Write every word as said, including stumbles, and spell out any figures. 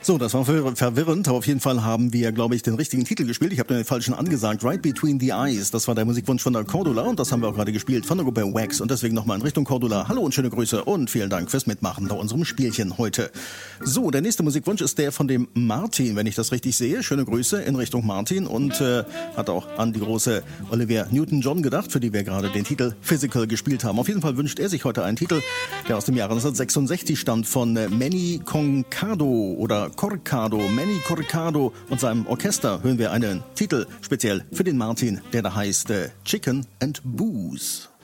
So, das war ver- verwirrend, aber auf jeden Fall haben wir, glaube ich, den richtigen Titel gespielt. Ich habe den falschen angesagt. Right Between the Eyes, das war der Musikwunsch von der Cordula und das haben wir auch gerade gespielt von der Gruppe Wax und deswegen nochmal in Richtung Cordula. Hallo und schöne Grüße und vielen Dank fürs Mitmachen bei unserem Spielchen heute. So, der nächste Musikwunsch ist der von dem Martin, wenn ich das richtig sehe. Schöne Grüße in Richtung Martin und äh, hat auch an die große Olivia Newton-John gedacht, für die wir gerade den Titel Physical gespielt haben. Auf jeden Fall wünscht er sich heute einen Titel, der aus dem Jahre neunzehnhundertsechsundsechzig stammt von äh, Manny Concado oder Corcado, Manny Corcado und seinem Orchester hören wir einen Titel speziell für den Martin, der da heißt äh, Chicken and Booze.